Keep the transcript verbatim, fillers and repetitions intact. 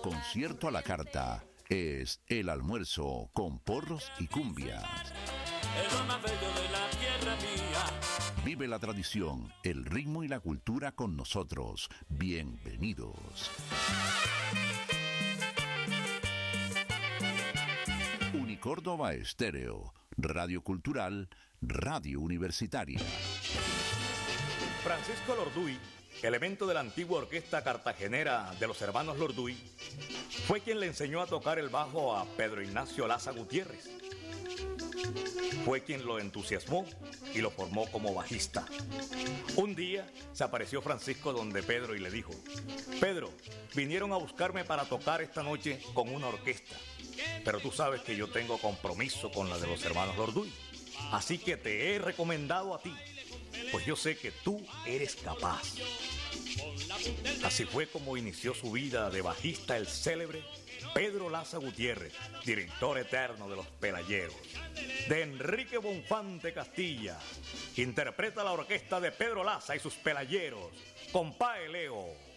concierto a la carta. Es el almuerzo con porros y cumbias. Es lo más bello de la tierra mía. Vive la tradición, el ritmo y la cultura con nosotros. Bienvenidos. Unicórdoba Estéreo, Radio Cultural, Radio Universitaria. Francisco Lorduy, elemento de la antigua orquesta cartagenera de los hermanos Lorduy, fue quien le enseñó a tocar el bajo a Pedro Ignacio Laza Gutiérrez. Fue quien lo entusiasmó y lo formó como bajista. Un día se apareció Francisco donde Pedro y le dijo: Pedro, vinieron a buscarme para tocar esta noche con una orquesta, pero tú sabes que yo tengo compromiso con la de los hermanos Lorduy, así que te he recomendado a ti, pues yo sé que tú eres capaz. Así fue como inició su vida de bajista el célebre Pedro Laza Gutiérrez, director eterno de Los Pelayeros. De Enrique Bonfante Castilla, interpreta la orquesta de Pedro Laza y sus Pelayeros, Compadre Leo.